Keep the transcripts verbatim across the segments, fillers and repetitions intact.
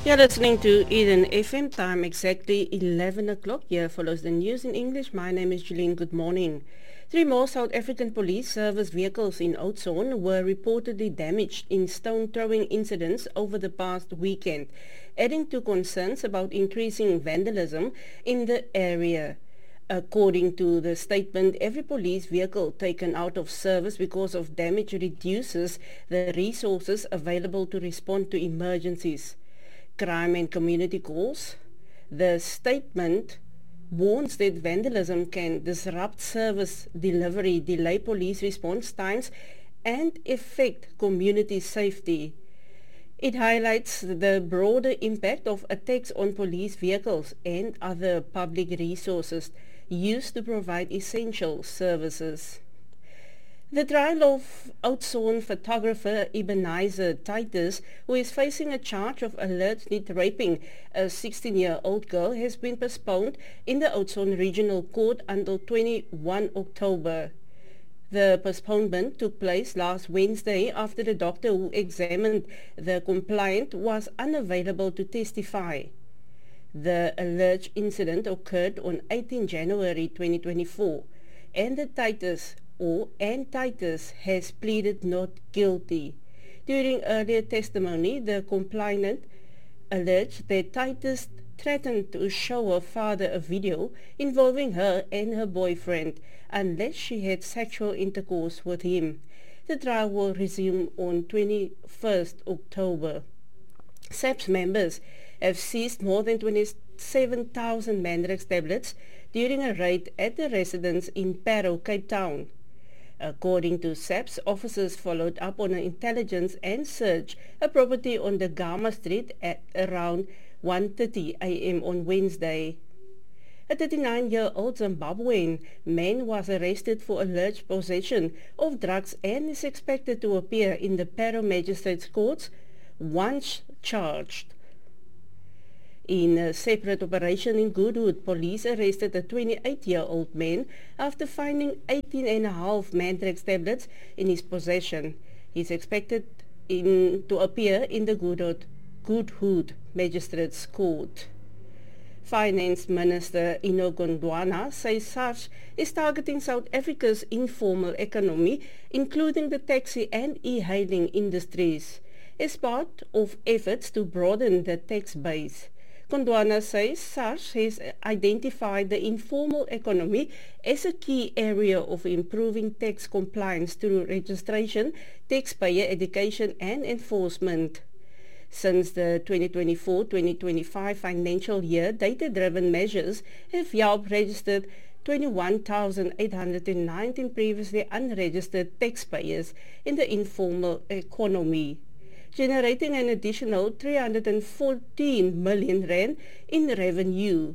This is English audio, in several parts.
You're listening to Eden F M, time exactly eleven o'clock. Here follows the news in English. My name is Julian. Good morning. Three more South African police service vehicles in Oudtshoorn were reportedly damaged in stone-throwing incidents over the past weekend, adding to concerns about increasing vandalism in the area. According to the statement, every police vehicle taken out of service because of damage reduces the resources available to respond to emergencies. Crime and community calls. The statement warns that vandalism can disrupt service delivery, delay police response times, and affect community safety. It highlights the broader impact of attacks on police vehicles and other public resources used to provide essential services. The trial of Oudtshoorn photographer Ebenezer Titus, who is facing a charge of allegedly raping a sixteen-year-old girl, has been postponed in the Oudtshoorn Regional Court until the twenty-first of October. The postponement took place last Wednesday after the doctor who examined the complaint was unavailable to testify. The alleged incident occurred on the eighteenth of January twenty twenty-four, and the Titus or and Titus has pleaded not guilty. During earlier testimony, the complainant alleged that Titus threatened to show her father a video involving her and her boyfriend unless she had sexual intercourse with him. The trial will resume on the twenty-first of October. SAPS members have seized more than twenty-seven thousand Mandrex tablets during a raid at the residence in Parow, Cape Town. According to SAPS, officers followed up on an intelligence and searched a property on the Gama Street at around one thirty a m on Wednesday. A thirty-nine-year-old Zimbabwean man was arrested for alleged possession of drugs and is expected to appear in the Parow Magistrates Courts once charged. In a separate operation in Goodwood, police arrested a twenty-eight-year-old man after finding eighteen and a half Mandrex tablets in his possession. He is expected in, to appear in the Goodwood, Goodwood Magistrates Court. Finance Minister Enoch Gondwana says SARS is targeting South Africa's informal economy, including the taxi and e-hailing industries, as part of efforts to broaden the tax base. Gondwana says SARS has identified the informal economy as a key area of improving tax compliance through registration, taxpayer education and enforcement. Since the twenty twenty-four twenty twenty-five financial year, data-driven measures have helped registered twenty-one thousand eight hundred nineteen previously unregistered taxpayers in the informal economy, generating an additional three hundred fourteen million rand in revenue.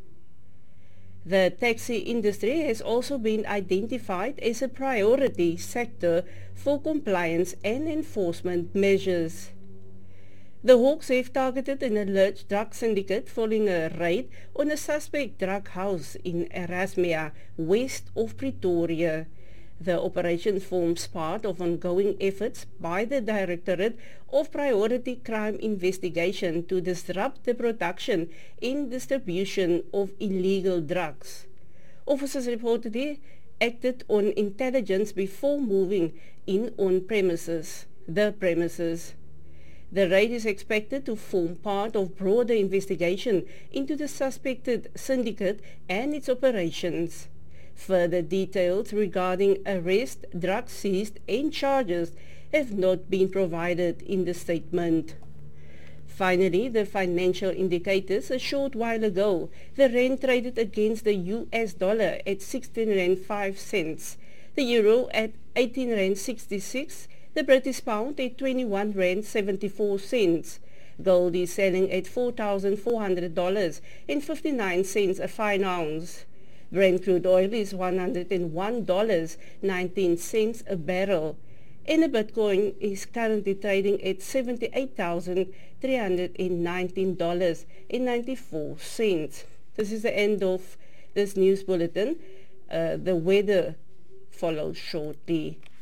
The taxi industry has also been identified as a priority sector for compliance and enforcement measures. The Hawks have targeted an alleged drug syndicate following a raid on a suspect drug house in Erasmia, west of Pretoria. The operation forms part of ongoing efforts by the Directorate of Priority Crime Investigation to disrupt the production and distribution of illegal drugs. Officers reportedly acted on intelligence before moving in on premises, the premises. The raid is expected to form part of broader investigation into the suspected syndicate and its operations. Further details regarding arrest, drugs seized and charges have not been provided in the statement. Finally, the financial indicators. A short while ago, the rand traded against the U S dollar at sixteen rand five cents, the euro at eighteen rand sixty-six, the British pound at twenty-one rand seventy-four cents. Gold is selling at four thousand four hundred dollars and fifty-nine cents a fine ounce. Brent crude oil is one hundred one dollars and nineteen cents a barrel, and the Bitcoin is currently trading at seventy-eight thousand three hundred nineteen dollars and ninety-four cents. This is the end of this news bulletin. Uh, the weather follows shortly.